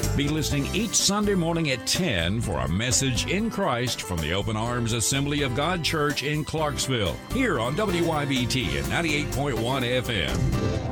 Be listening each Sunday morning at 10 for a message in Christ from the Open Arms Assembly of God Church in Clarksville, here on WYBT at 98.1 FM.